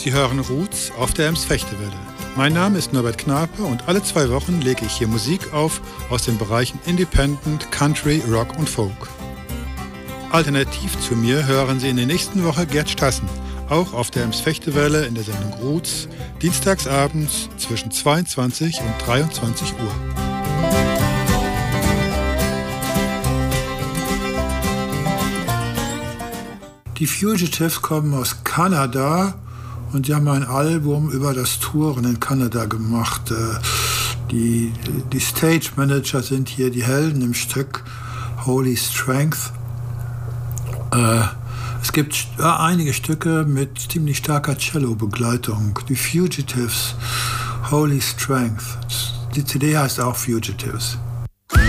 Sie hören Roots auf der Ems-Fechtewelle. Mein Name ist Norbert Knape und alle 2 Wochen lege ich hier Musik auf aus den Bereichen Independent, Country, Rock und Folk. Alternativ zu mir hören Sie in der nächsten Woche Gerd Stassen, auch auf der Ems-Fechtewelle in der Sendung Roots, dienstagsabends zwischen 22 und 23 Uhr. Die Fugitives kommen aus Kanada und sie haben ein Album über das Touren in Kanada gemacht. Die Stage Manager sind hier die Helden im Stück Holy Strength. Es gibt einige Stücke mit ziemlich starker Cello-Begleitung. Die Fugitives, Holy Strength. Die CD heißt auch Fugitives.